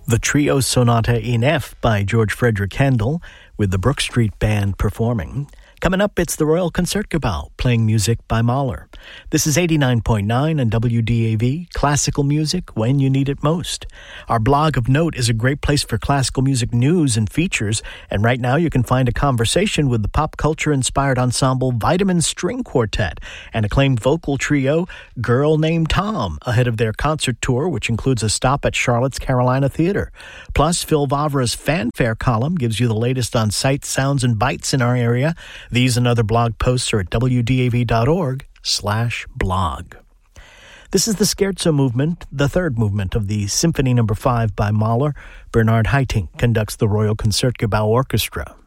The Trio Sonata in F by George Frederick Handel, with the Brook Street Band performing. Coming up, it's the Royal Concertgebouw, playing music by Mahler. This is 89.9 and WDAV, classical music when you need it most. Our blog of note is a great place for classical music news and features, and right now you can find a conversation with the pop culture-inspired ensemble Vitamin String Quartet and acclaimed vocal trio Girl Named Tom ahead of their concert tour, which includes a stop at Charlotte's Carolina Theater. Plus, Phil Vavra's Fanfare column gives you the latest on sights, sounds, and bites in our area. These and other blog posts are at wdav.org/blog. This is the Scherzo movement, the third movement of the Symphony No. 5 by Mahler. Bernard Haitink conducts the Royal Concertgebouw Orchestra.